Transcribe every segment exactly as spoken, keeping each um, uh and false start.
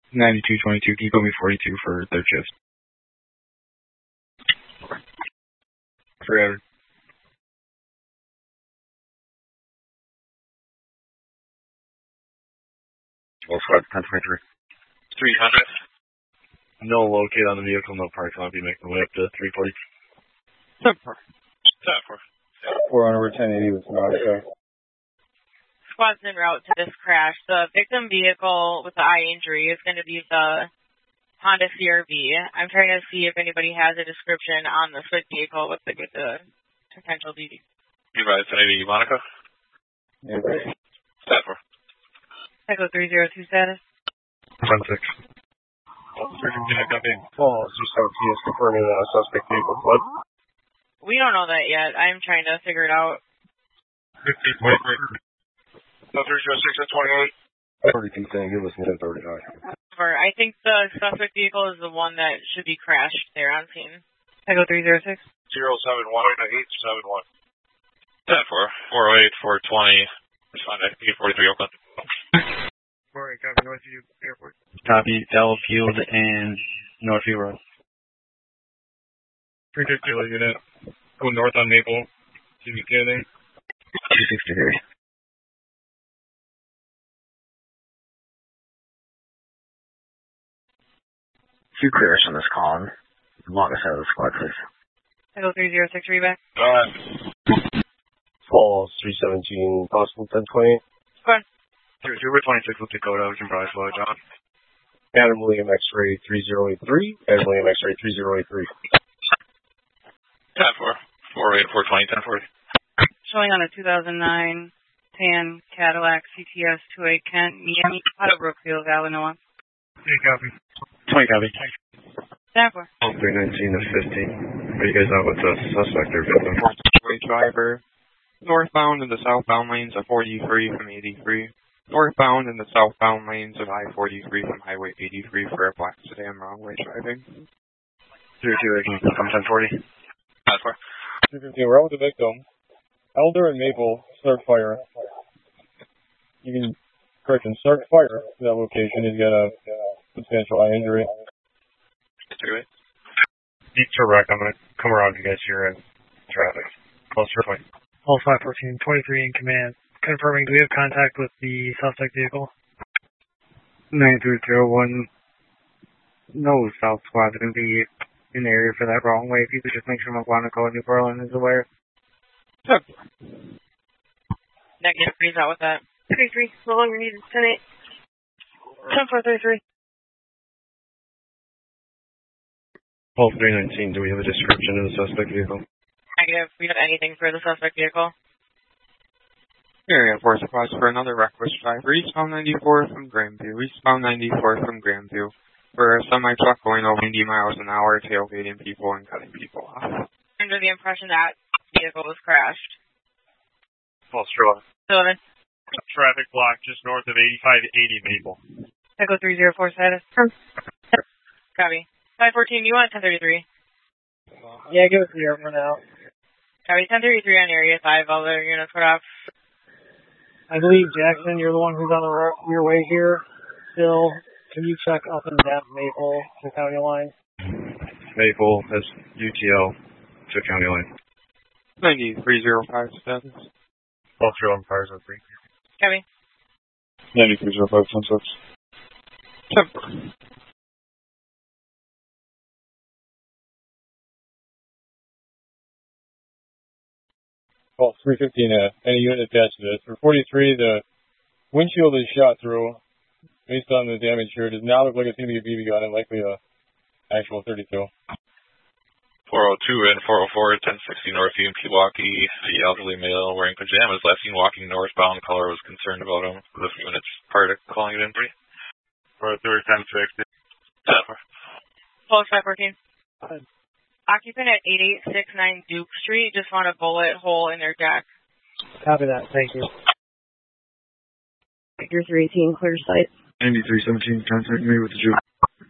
ninety-two twenty-two, can you put me forty-two for third shift? Forever. Well, ten twenty-three. three hundred. No locate on the vehicle, no parking. I'll be making the way up to three forty. ten four. ten four. four hundred, ten eighty with Monica. Squad's en route to this crash. The victim vehicle with the eye injury is going to be the Honda C R V. I'm trying to see if anybody has a description on the Swift vehicle with the, with the potential D D. You right, ten eighty, Monica? Yeah, right. ten four. Echo three zero two status. ten six. Oh, copy. Oh, three seventeen is confirming a suspect vehicle. What? We don't know that yet. I'm trying to figure it out. fifty, wait, wait. No, three zero six and twenty-eight. Everything saying give us ten thirty-five. I think the suspect vehicle is the one that should be crashed there on scene. Echo three zero six. zero seven one eight seven one. ten four. four oh eight, four twenty. Respond to eight forty-three Oakland. four oh eight, copy, Northview Airport. Copy, Delafield and Northview Road. three fifty unit. Go north on Maple. See if you get anything. two sixty-three. Two clears on this column. Longest out of the squad, please. Echo three zero six, reback. Alright. Falls, three seventeen, possible ten twenty. Go on. Super twenty-six with Dakota, we can probably slow it down. Adam William X-ray three zero eight three. Adam William X-ray three zero eight three. ten four. four oh eight, four twenty, ten forty. Showing on a two thousand nine tan Cadillac C T S two eight Kent, Miami, out of Brookfield, Illinois. three copy. twenty copy. ten four. three nineteen to fifty. Are you guys out with the suspect or victim? Way driver. Northbound in the southbound lanes of forty-three from eighty-three. Northbound in the southbound lanes of I forty-three from Highway eighty-three for a black sedan wrong way driving. zero two eight, can you come ten forty? ten four. two fifteen, we're out with the victim. Elder and Maple, start fire. You can, correction, start fire to that location. He's got a substantial eye injury. Deep to wreck. I'm going to come around you guys here in traffic. Close to point. All five fourteen, twenty-three in command. Confirming, do we have contact with the suspect vehicle? nine three zero one. No South Squad is going to be in the area for that wrong way. If you could just make sure McWanaco and New Berlin is aware. Negative, freeze out with that. three three, no longer needed. ten eight. ten four thirty-three. Paul three nineteen, do we have a description of the suspect vehicle? Negative, we have anything for the suspect vehicle. Area force request for another reckless driver. Eastbound ninety-four from Grandview. Eastbound ninety-four from Grandview. For a semi-truck going over ninety miles an hour, tailgating people and cutting people off. Under the impression that vehicle was crashed. False Trevor. Sullivan. Traffic block just north of eighty-five eighty Maple. Echo three zero four status. Copy. five fourteen, you want ten thirty-three? Yeah, give us the air for now. Copy, ten thirty-three on area five, all the units put off. I believe, Jackson, you're the one who's on the ro- your way here. Still, can you check up and down Maple to county line? Maple has U T L to county line. ninety-three oh five status. False Trevor on fires on three. Copy. ninety-three oh five, ten six. ten Well, three fifteen, uh, any unit attached to this. For forty-three, the windshield is shot through. Based on the damage here, it does not look like it's going to be a B B gun and likely a actual thirty-two. four oh two and four oh four, ten sixty Northview in Pewaukee. The elderly male wearing pajamas last seen walking northbound. Caller was concerned about him. This unit's part of calling it in, pretty. four oh three, ten sixty. ten four. Pulse five fourteen. Occupant at eighty-eight sixty-nine Duke Street just found a bullet hole in their deck. Copy that, thank you. Victor three eighteen, clear site. ninety-three seventeen, contact me with the juke.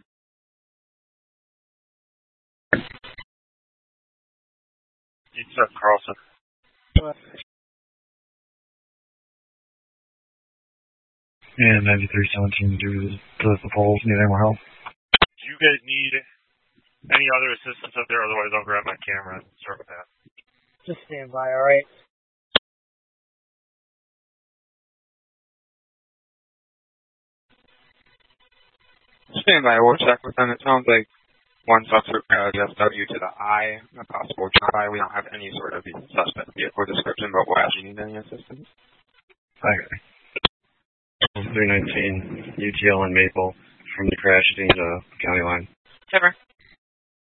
East Carlson. And ninety-three seventeen to do to the poles. Need any more help? Do you guys need any other assistance up there? Otherwise, I'll grab my camera and start with that. Just stand by, alright? Stand by, we'll check with them. It sounds like one suspect uh, S W to the eye, a possible drive-by. We don't have any sort of suspect vehicle description, but will you need any assistance? Okay. three nineteen, U T L and Maple from the crash scene to county line. Trevor.